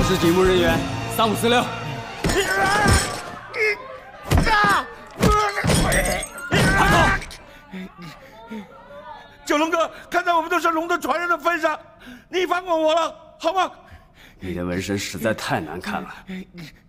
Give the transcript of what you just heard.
是警务人员3546。开口！ 九龙哥，看在我们都是龙的传人的份上，你放过我了，好吗？ 你的纹身实在太难看了，